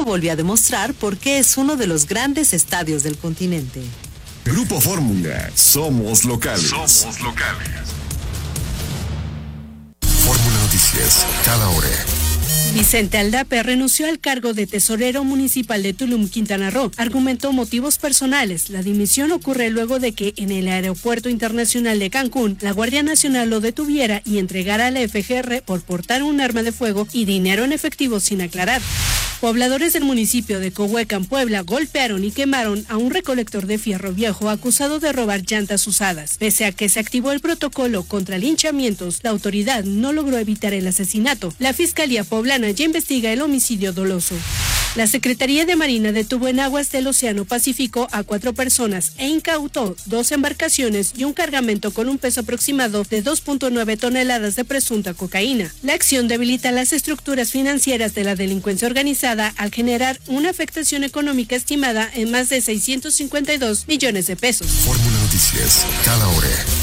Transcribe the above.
Estadio volvió a demostrar por qué es uno de los grandes estadios del continente. Grupo Fórmula, somos locales. Somos locales. Fórmula Noticias, cada hora. Vicente Aldape renunció al cargo de tesorero municipal de Tulum, Quintana Roo. Argumentó motivos personales. La dimisión ocurre luego de que en el Aeropuerto Internacional de Cancún, la Guardia Nacional lo detuviera y entregara a la FGR por portar un arma de fuego y dinero en efectivo sin aclarar. Pobladores del municipio de Cohuecan, Puebla, golpearon y quemaron a un recolector de fierro viejo acusado de robar llantas usadas. Pese a que se activó el protocolo contra linchamientos, la autoridad no logró evitar el asesinato. La Fiscalía Poblana ya investiga el homicidio doloso. La Secretaría de Marina detuvo en aguas del Océano Pacífico a 4 personas e incautó 2 embarcaciones y un cargamento con un peso aproximado de 2.9 toneladas de presunta cocaína. La acción debilita las estructuras financieras de la delincuencia organizada al generar una afectación económica estimada en más de 652 millones de pesos. Fórmula Noticias, cada hora.